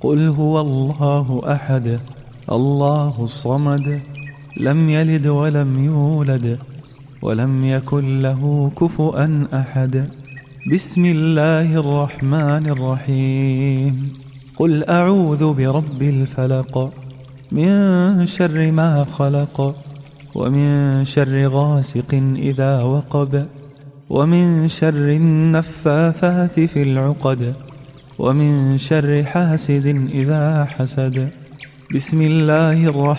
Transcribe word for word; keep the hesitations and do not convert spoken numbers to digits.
قل هو الله أحد الله الصمد لم يلد ولم يولد ولم يكن له كفؤا أحد. بسم الله الرحمن الرحيم. قل أعوذ برب الفلق من شر ما خلق ومن شر غاسق إذا وقب ومن شر النفاثات في العقد ومن شر حاسد إذا حسد. بسم الله الرحمن